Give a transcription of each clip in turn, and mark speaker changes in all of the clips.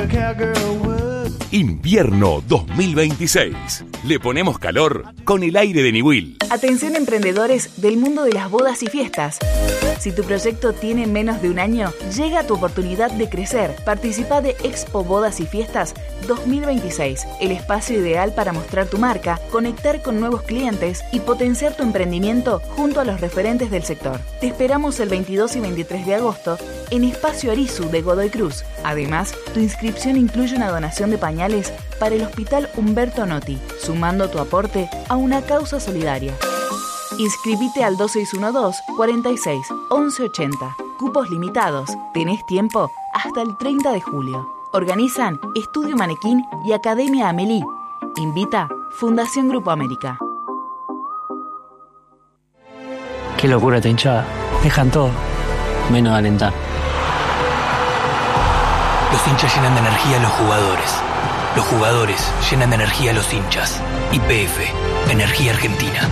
Speaker 1: Invierno 2026. Le ponemos calor con el aire de Niwil.
Speaker 2: Atención emprendedores del mundo de las bodas y fiestas. Si tu proyecto tiene menos de un año, llega tu oportunidad de crecer. Participa de Expo Bodas y Fiestas 2026, el espacio ideal para mostrar tu marca, conectar con nuevos clientes y potenciar tu emprendimiento junto a los referentes del sector. Te esperamos el 22 y 23 de agosto en Espacio Arizu de Godoy Cruz. Además, tu inscripción incluye una donación de pañales para el Hospital Humberto Notti, sumando tu aporte a una causa solidaria. Inscribite al 2612-46-1180. Cupos limitados. Tenés tiempo hasta el 30 de julio. Organizan Estudio Manequín y Academia Amelie. Invita Fundación Grupo América.
Speaker 3: Qué locura esta hinchada. Dejan todo, menos alentar.
Speaker 4: Los hinchas llenan de energía a los jugadores. Los jugadores llenan de energía a los hinchas. YPF, Energía Argentina.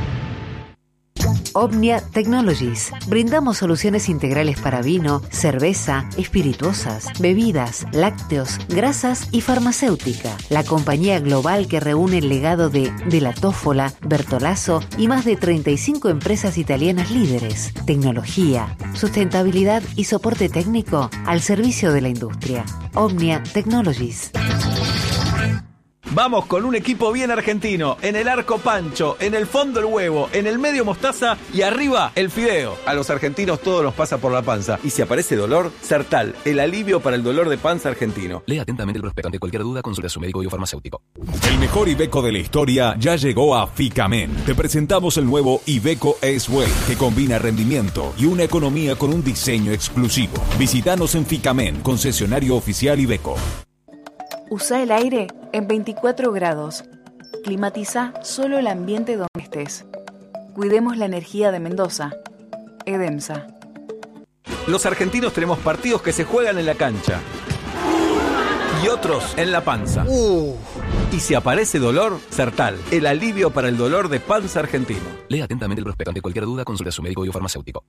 Speaker 5: Omnia Technologies. Brindamos soluciones integrales para vino, cerveza, espirituosas, bebidas, lácteos, grasas y farmacéutica. La compañía global que reúne el legado de La Tófola, Bertolaso y más de 35 empresas italianas líderes. Tecnología, sustentabilidad y soporte técnico al servicio de la industria. Omnia Technologies.
Speaker 6: Vamos con un equipo bien argentino. En el arco Pancho, en el fondo el huevo, en el medio mostaza y arriba el fideo. A los argentinos todo nos pasa por la panza. Y si aparece dolor, Sertal, el alivio para el dolor de panza argentino.
Speaker 7: Lea atentamente el prospecto. Ante cualquier duda, consulte a su médico y farmacéutico.
Speaker 1: El mejor Iveco de la historia ya llegó a Ficamen. Te presentamos el nuevo Iveco S-Way, que combina rendimiento y una economía con un diseño exclusivo. Visítanos en Ficamen, concesionario oficial Iveco.
Speaker 2: Usa el aire en 24 grados. Climatiza solo el ambiente donde estés. Cuidemos la energía de Mendoza. Edemsa.
Speaker 6: Los argentinos tenemos partidos que se juegan en la cancha y otros en la panza. Y si aparece dolor, Sertal, el alivio para el dolor de panza argentino.
Speaker 7: Lea atentamente el prospecto. Ante cualquier duda, consulte a su médico y farmacéutico.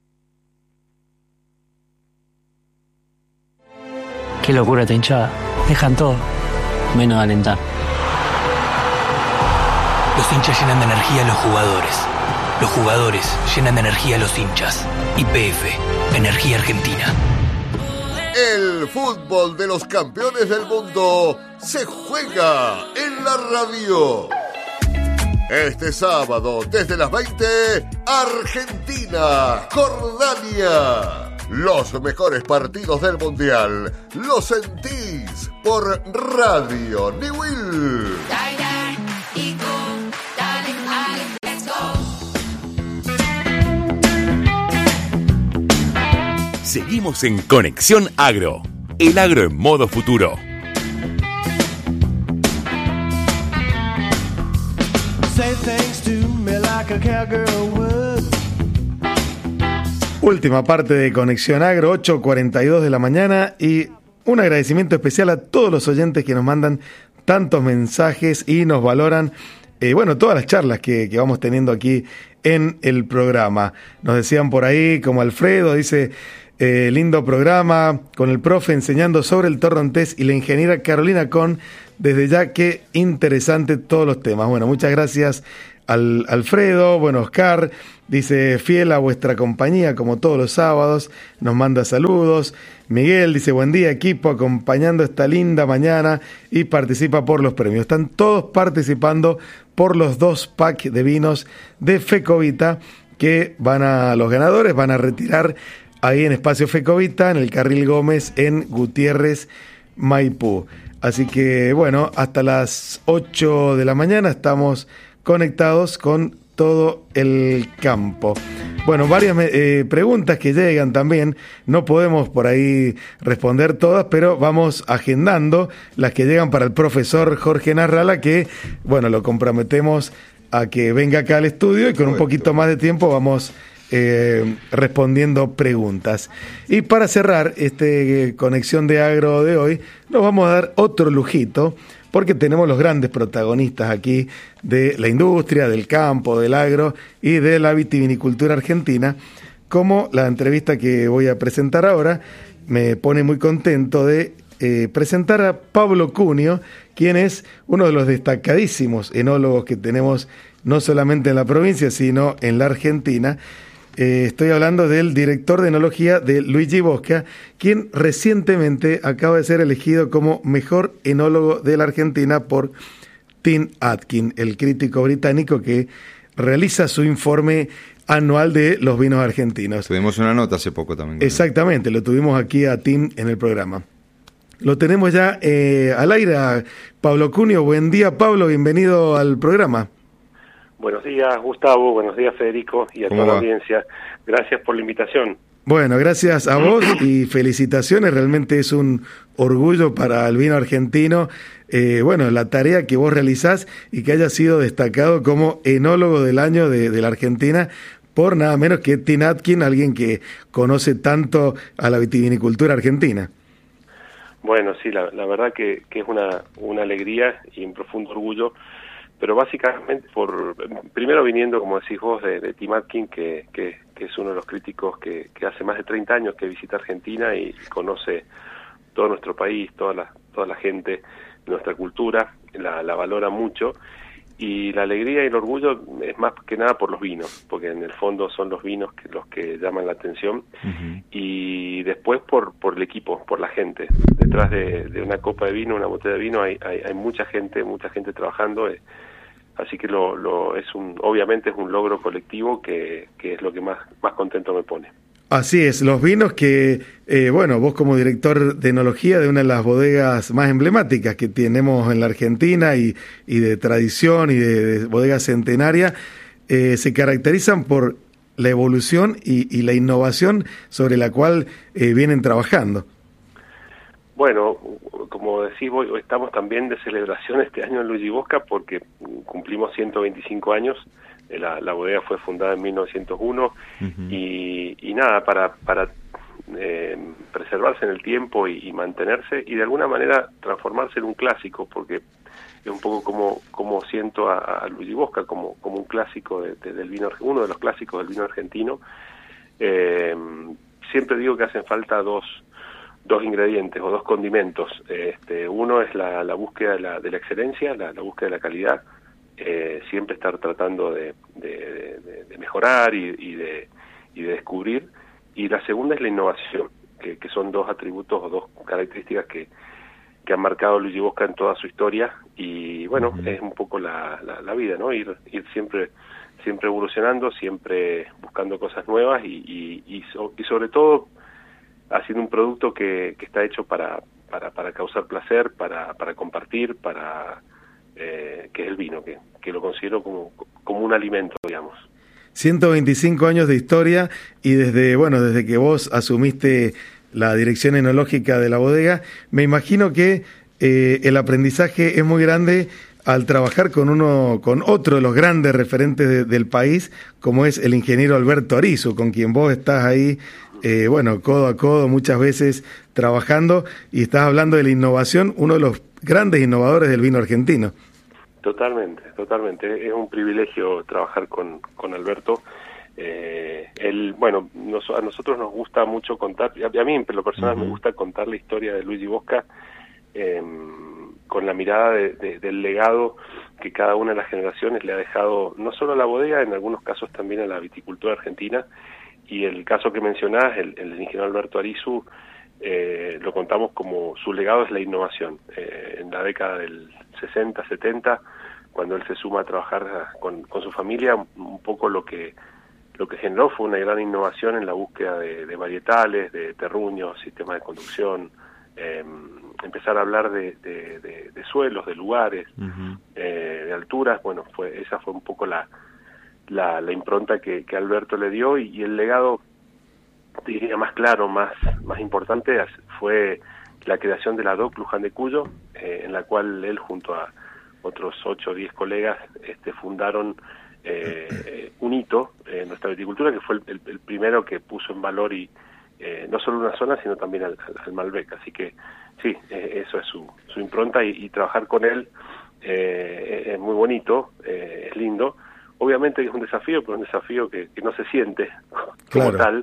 Speaker 3: Qué locura esta hinchada. Dejan todo, menos alentar.
Speaker 4: Los hinchas llenan de energía a los jugadores. Los jugadores llenan de energía a los hinchas. YPF, Energía Argentina.
Speaker 8: El fútbol de los campeones del mundo se juega en la radio. Este sábado, desde las 20, Argentina, Jordania. Los mejores partidos del Mundial los sentís por Radio Niwil.
Speaker 1: Seguimos en Conexión Agro. El agro en modo futuro.
Speaker 9: Say things to me like a cowgirl would.
Speaker 10: Última parte de Conexión Agro, 8:42 de la mañana, y un agradecimiento especial a todos los oyentes que nos mandan tantos mensajes y nos valoran, todas las charlas que vamos teniendo aquí en el programa. Nos decían por ahí, como Alfredo, dice, lindo programa, con el profe enseñando sobre el torrontés y la ingeniera Carolina Con, desde ya que interesante todos los temas. Bueno, muchas gracias Alfredo. Bueno, Oscar dice, fiel a vuestra compañía como todos los sábados, nos manda saludos. Miguel dice, buen día equipo, acompañando esta linda mañana, y participa por los premios. Están todos participando por los 2 packs de vinos de Fecovita que los ganadores van a retirar ahí en Espacio Fecovita, en el Carril Gómez, en Gutiérrez, Maipú. Así que bueno, hasta las 8 de la mañana estamos conectados con todo el campo. Bueno, varias preguntas que llegan también, no podemos por ahí responder todas, pero vamos agendando las que llegan para el profesor Jorge Narrala, que bueno, lo comprometemos a que venga acá al estudio y con un poquito más de tiempo vamos respondiendo preguntas. Y para cerrar Conexión de Agro de hoy, nos vamos a dar otro lujito, porque tenemos los grandes protagonistas aquí de la industria, del campo, del agro y de la vitivinicultura argentina, como la entrevista que voy a presentar ahora. Me pone muy contento de presentar a Pablo Cunio, quien es uno de los destacadísimos enólogos que tenemos no solamente en la provincia, sino en la Argentina. Estoy hablando del director de enología de Luigi Bosca, quien recientemente acaba de ser elegido como mejor enólogo de la Argentina por Tim Atkin, el crítico británico que realiza su informe anual de los vinos argentinos.
Speaker 11: Tuvimos una nota hace poco también.
Speaker 10: Exactamente, lo tuvimos aquí a Tim en el programa. Lo tenemos ya al aire, a Pablo Cunio. Buen día, Pablo, bienvenido al programa.
Speaker 12: Buenos días, Gustavo, buenos días, Federico, y a toda la audiencia. Gracias por la invitación.
Speaker 10: Bueno, gracias a vos y felicitaciones, realmente es un orgullo para el vino argentino, la tarea que vos realizás y que haya sido destacado como enólogo del año de la Argentina por nada menos que Tim Atkin, alguien que conoce tanto a la vitivinicultura argentina.
Speaker 12: Bueno, sí, la verdad que es una alegría y un profundo orgullo, pero básicamente primero viniendo, como decís vos, de Tim Atkin, que es uno de los críticos que hace más de 30 años que visita Argentina y conoce todo nuestro país, toda la gente, nuestra cultura, la valora mucho, y la alegría y el orgullo es más que nada por los vinos, porque en el fondo son los vinos los que llaman la atención, y después por el equipo, por la gente. Detrás de una copa de vino, una botella de vino, hay mucha gente trabajando. Así que obviamente es un logro colectivo que es lo que más contento me pone.
Speaker 10: Así es, los vinos que, vos como director de enología de una de las bodegas más emblemáticas que tenemos en la Argentina y de tradición y de bodega centenaria, se caracterizan por la evolución y la innovación sobre la cual vienen trabajando.
Speaker 12: Bueno, como decís, hoy estamos también de celebración este año en Luigi Bosca porque cumplimos 125 años. La bodega fue fundada en 1901 y nada, para preservarse en el tiempo y mantenerse y de alguna manera transformarse en un clásico, porque es un poco como siento a Luigi Bosca como un clásico del vino, uno de los clásicos del vino argentino. Siempre digo que hacen falta dos ingredientes o dos condimentos. Uno es la búsqueda de la excelencia, la búsqueda de la calidad, siempre estar tratando de mejorar y de descubrir, y la segunda es la innovación, que son dos atributos o dos características que han marcado Luigi Bosca en toda su historia, y bueno, es un poco la vida, ¿no? Ir siempre evolucionando, siempre buscando cosas nuevas y sobre todo haciendo un producto que está hecho para causar placer, para compartir, que es el vino, que lo considero como un alimento, digamos.
Speaker 10: 125 años de historia y desde que vos asumiste la dirección enológica de la bodega, me imagino que el aprendizaje es muy grande al trabajar con otro de los grandes referentes del país, como es el ingeniero Alberto Arizu, con quien vos estás ahí, codo a codo muchas veces trabajando, y estás hablando de la innovación, uno de los grandes innovadores del vino argentino.
Speaker 12: Totalmente. Es un privilegio trabajar con Alberto. A nosotros nos gusta mucho contar, a mí en lo personal me gusta contar la historia de Luigi Bosca con la mirada del legado que cada una de las generaciones le ha dejado, no solo a la bodega, en algunos casos también a la viticultura argentina. Y el caso que mencionás, el ingeniero Alberto Arizu, lo contamos como su legado es la innovación. En la década del 60, 70, cuando él se suma a trabajar con su familia, un poco lo que generó fue una gran innovación en la búsqueda de varietales, de terruños, sistemas de conducción, empezar a hablar de suelos, de lugares, de alturas. Bueno, esa fue un poco la impronta que Alberto le dio, y el legado, diría, más claro, más importante fue la creación de la DOC Luján de Cuyo, en la cual él junto a otros 8 o 10 colegas fundaron un hito en nuestra viticultura, que fue el primero que puso en valor y no solo una zona, sino también al Malbec. Así que sí, eso es su impronta, y trabajar con él es muy bonito, es lindo. Obviamente es un desafío, pero un desafío que no se siente como tal,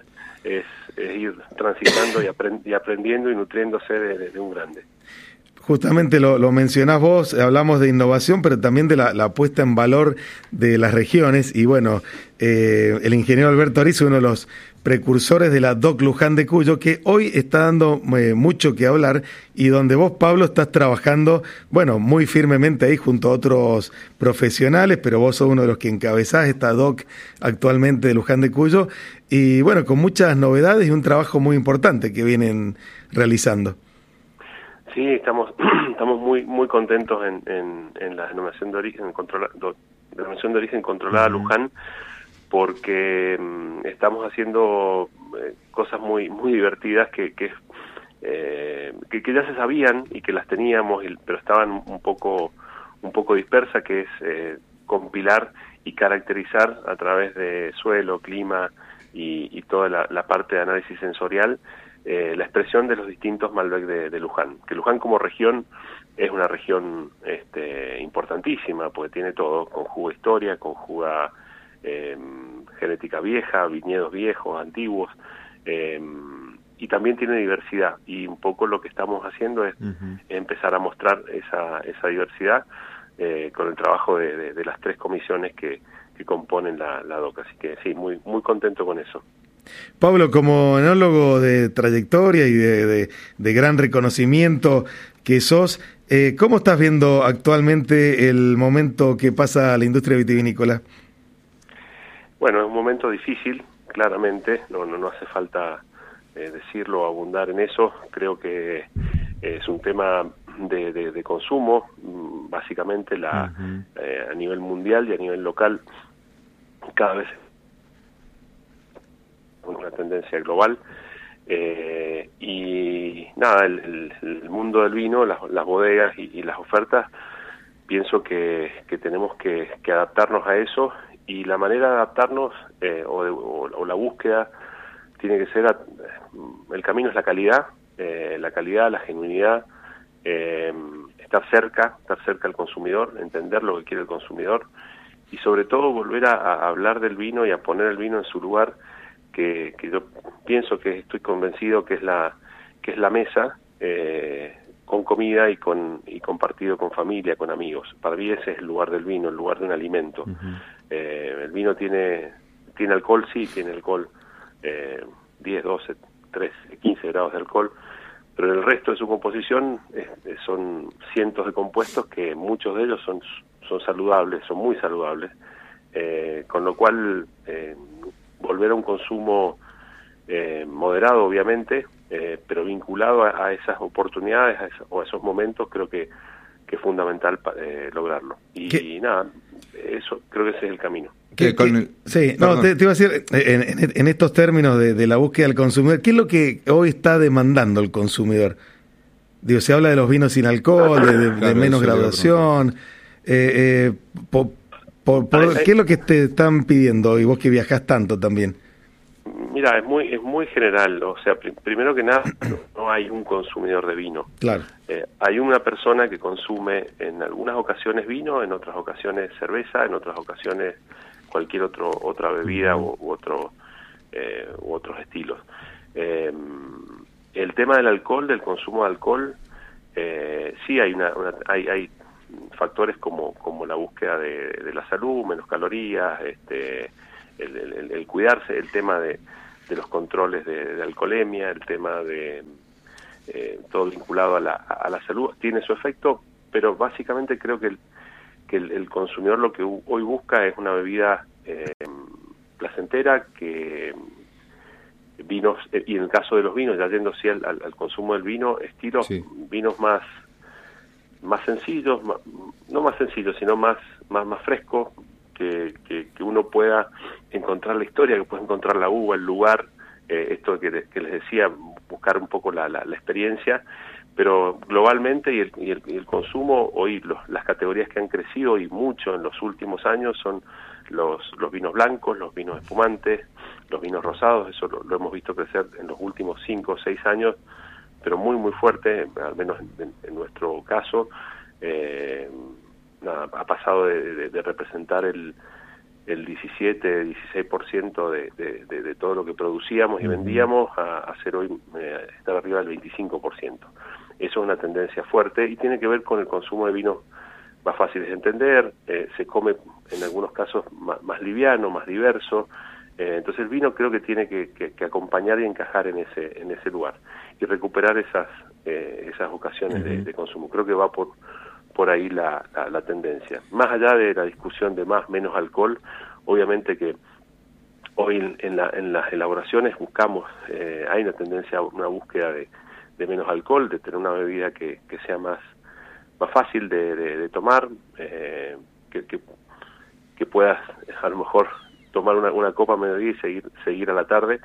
Speaker 12: es ir transitando y aprendiendo y nutriéndose de un grande.
Speaker 10: Justamente lo mencionás vos, hablamos de innovación, pero también de la puesta en valor de las regiones. Y bueno, el ingeniero Alberto Arizo, uno de los precursores de la DOC Luján de Cuyo, que hoy está dando mucho que hablar y donde vos, Pablo, estás trabajando, bueno, muy firmemente ahí junto a otros profesionales, pero vos sos uno de los que encabezás esta DOC actualmente de Luján de Cuyo y bueno, con muchas novedades y un trabajo muy importante que vienen realizando.
Speaker 12: Sí, estamos muy contentos en la denominación de origen controlada Luján, porque estamos haciendo cosas muy divertidas que ya se sabían y que las teníamos, pero estaban un poco dispersas, que es compilar y caracterizar a través de suelo, clima y toda la parte de análisis sensorial la expresión de los distintos Malbec de Luján, que Luján como región es una región importantísima, porque tiene todo, conjuga historia, conjuga genética vieja, viñedos viejos, antiguos, y también tiene diversidad, y un poco lo que estamos haciendo es empezar a mostrar esa diversidad con el trabajo de las 3 comisiones que componen la DOC, así que sí, muy contento con eso.
Speaker 10: Pablo, como enólogo de trayectoria y de gran reconocimiento que sos, ¿cómo estás viendo actualmente el momento que pasa la industria vitivinícola?
Speaker 12: Bueno, es un momento difícil, claramente, no hace falta decirlo o abundar en eso. Creo que es un tema de consumo, básicamente a nivel mundial y a nivel local, cada vez una tendencia global, y nada, el mundo del vino, las bodegas y las ofertas, pienso que tenemos que adaptarnos a eso, y la manera de adaptarnos o la búsqueda tiene que ser el camino es la calidad, la genuinidad, estar cerca al consumidor, entender lo que quiere el consumidor, y sobre todo volver a hablar del vino y a poner el vino en su lugar, que yo pienso, que estoy convencido que es la mesa, con comida y compartido con familia, con amigos. Para mí ese es el lugar del vino, el lugar de un alimento. El vino tiene alcohol, sí, tiene alcohol, 10, 12, 13, 15 grados de alcohol, pero el resto de su composición son cientos de compuestos, que muchos de ellos son saludables, son muy saludables, con lo cual volver a un consumo moderado, obviamente, pero vinculado a esas oportunidades o a esos momentos, creo que es fundamental lograrlo. Y nada, eso creo que ese es el camino.
Speaker 10: Te iba a decir, en estos términos de la búsqueda del consumidor, ¿qué es lo que hoy está demandando el consumidor? Digo, se habla de los vinos sin alcohol, de menos graduación. ¿Qué es lo que te están pidiendo? Y vos que viajás tanto también.
Speaker 12: Mira, es muy general. O sea, primero que nada, no hay un consumidor de vino.
Speaker 10: Claro.
Speaker 12: Hay una persona que consume en algunas ocasiones vino, en otras ocasiones cerveza, en otras ocasiones cualquier otra bebida u otros estilos. El tema del alcohol, del consumo de alcohol, sí hay hay factores como la búsqueda de la salud, menos calorías, el cuidarse, el tema de los controles de alcoholemia, el tema de todo vinculado a la salud, tiene su efecto, pero básicamente creo que el consumidor lo que hoy busca es una bebida placentera, que vinos, y en el caso de los vinos, ya yendo así al consumo del vino, estilos, vinos más sencillos, no más sencillos, sino más frescos, que uno pueda encontrar la historia, que pueda encontrar la uva, el lugar, esto que les decía, buscar un poco la experiencia, pero globalmente y el consumo, hoy las categorías que han crecido y mucho en los últimos años son los vinos blancos, los vinos espumantes, los vinos rosados. Eso lo hemos visto crecer en los últimos 5 o 6 años, pero muy fuerte, al menos en nuestro caso. Ha pasado de representar el 17-16% de todo lo que producíamos y vendíamos a ser hoy estar arriba del 25%. Eso es una tendencia fuerte y tiene que ver con el consumo de vinos más fáciles de entender, se come en algunos casos más liviano, más diverso, entonces el vino creo que tiene que acompañar y encajar en ese lugar y recuperar esas ocasiones de consumo. Creo que va por ahí la tendencia. Más allá de la discusión de más, menos alcohol, obviamente que hoy en las elaboraciones buscamos, hay una tendencia, una búsqueda de menos alcohol, de tener una bebida que sea más fácil de tomar, que puedas a lo mejor tomar una copa a mediodía y seguir a la tarde.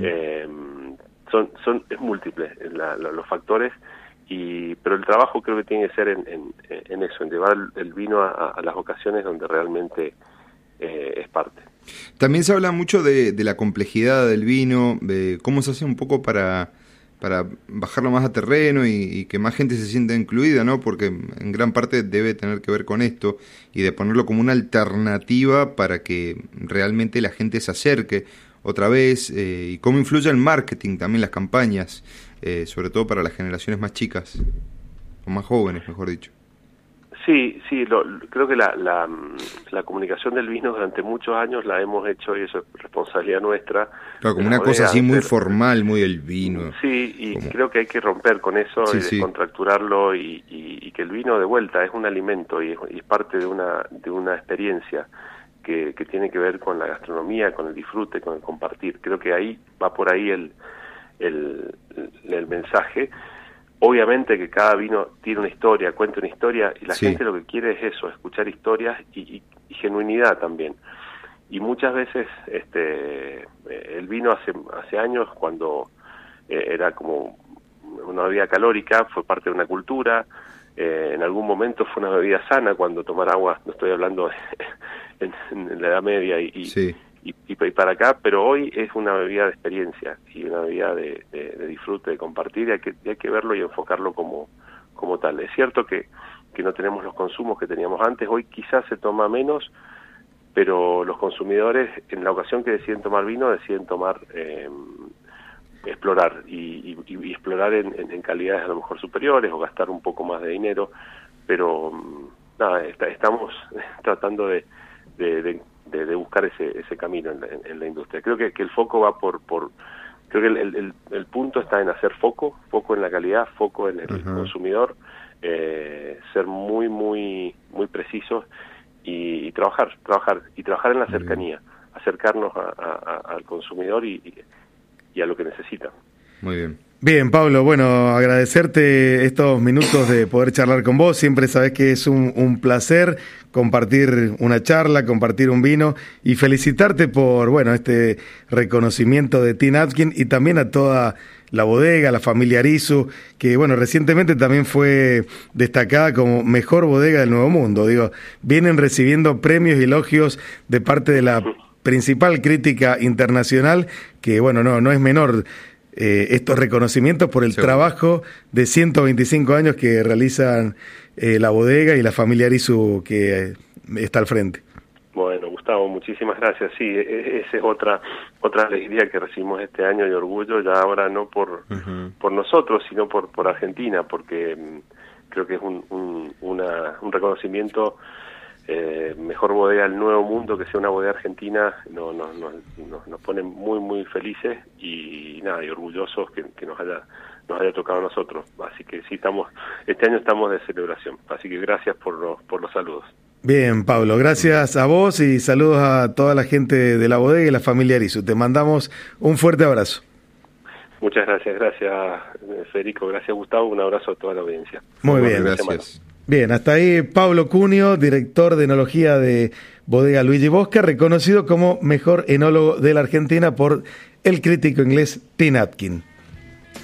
Speaker 12: Es múltiple los factores, pero el trabajo creo que tiene que ser en eso, en llevar el vino a las ocasiones donde realmente es parte.
Speaker 11: También se habla mucho de la complejidad del vino, de cómo se hace un poco para bajarlo más a terreno y que más gente se sienta incluida, ¿no? Porque en gran parte debe tener que ver con esto y de ponerlo como una alternativa para que realmente la gente se acerque otra vez, y cómo influye el marketing también, las campañas, sobre todo para las generaciones más chicas o más jóvenes, mejor dicho.
Speaker 12: Sí, creo que la comunicación del vino durante muchos años la hemos hecho, y eso es responsabilidad nuestra.
Speaker 11: Claro, como una cosa así muy formal, muy el vino.
Speaker 12: Sí, y creo que hay que romper con eso y descontracturarlo y que el vino de vuelta es un alimento y es parte de una experiencia que tiene que ver con la gastronomía, con el disfrute, con el compartir. Creo que ahí va por ahí el mensaje. Obviamente que cada vino tiene una historia, cuenta una historia, y la gente lo que quiere es eso, escuchar historias y genuinidad también. Y muchas veces el vino hace años, cuando era como una bebida calórica, fue parte de una cultura, en algún momento fue una bebida sana, cuando tomar agua, no estoy hablando en la Edad Media y para acá, pero hoy es una bebida de experiencia y una bebida de disfrute, de compartir, y hay que verlo y enfocarlo como tal. Es cierto que no tenemos los consumos que teníamos antes, hoy quizás se toma menos, pero los consumidores en la ocasión que deciden tomar vino, deciden explorar y explorar en calidades a lo mejor superiores o gastar un poco más de dinero, pero nada, estamos tratando de buscar ese camino en la industria. Creo que el foco va creo que el punto está en hacer foco en la calidad, foco en el consumidor, ser muy muy muy precisos y trabajar en la cercanía, acercarnos al consumidor y a lo que necesita.
Speaker 11: Muy bien.
Speaker 10: Bien, Pablo, bueno, agradecerte estos minutos de poder charlar con vos. Siempre sabés que es un placer compartir una charla, compartir un vino, y felicitarte por, bueno, este reconocimiento de T. Nutkin, y también a toda la bodega, la familia Arisu, que, bueno, recientemente también fue destacada como mejor bodega del Nuevo Mundo. Digo, vienen recibiendo premios y elogios de parte de la principal crítica internacional, que, bueno, no es menor estos reconocimientos por el trabajo de 125 años que realizan la bodega y la familia Arisu que está al frente.
Speaker 12: Bueno, Gustavo, muchísimas gracias. Sí, esa es otra alegría que recibimos este año, y orgullo, ya ahora no por nosotros, sino por Argentina, porque creo que es un reconocimiento. Mejor bodega del Nuevo Mundo, que sea una bodega argentina, nos pone muy muy felices y orgullosos que nos haya tocado a nosotros. Así que sí, este año estamos de celebración, así que gracias por los saludos.
Speaker 10: Bien, Pablo, gracias a vos y saludos a toda la gente de la bodega y la familia Arisu. Te mandamos un fuerte abrazo.
Speaker 12: Muchas gracias Federico, gracias Gustavo, un abrazo a toda la audiencia.
Speaker 10: Muy bien, gracias. Bien, hasta ahí Pablo Cunio, director de enología de Bodega Luigi Bosca, reconocido como mejor enólogo de la Argentina por el crítico inglés T. Nutkin.